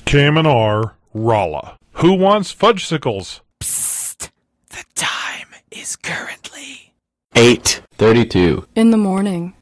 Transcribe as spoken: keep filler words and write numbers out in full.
Cam and R, Rolla. Who wants fudgesicles? Psst! The time is currently eight thirty-two. In the morning.